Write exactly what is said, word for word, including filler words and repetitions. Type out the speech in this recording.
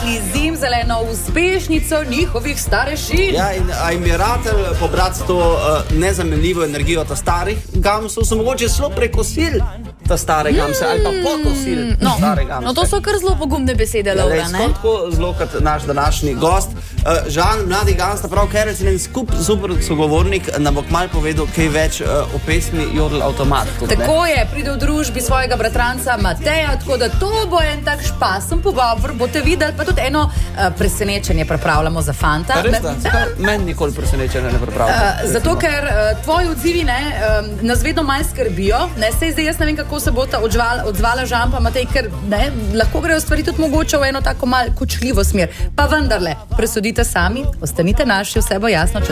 rekli zimzeleno uspešnico njihovih starešin. Ja, in a jim je ratelj pobrati to uh, nezamenljivo energijo ta starih gamsov, so mogoče zelo prekosili ta stare gamse, mm. ali pa pokosili no, stare gamse. No, to so kar zelo pogumne besede, Lovra, ja, ne? Tako zelo kot naš današnji gost. Uh, Žan, mladi gans, prav Kerec in en skup super sogovornik, nam bo kmalu povedal kaj več uh, o pesmi Jodel Avtomat. Tudi, tako je, pride v družbi svojega bratranca Mateja, tako da to bo en tak špasen pogovor, boste videli, pa tudi eno uh, presenečenje pripravljamo za fanta. Res da? Zakaj meni nikoli presenečenje ne pripravljamo? Uh, zato, ker uh, tvoji odzivi ne, um, nas vedno manj skrbijo, ne, sej zdaj jaz ne vem, kako se bo ta odzvala, odzvala Žan pa Matej, ker ne, lahko grejo stvari tudi mogoče v eno tako malo kočljivo smer. Pa vendarle, presudite sami, ostanite naši, vse bo jasno čez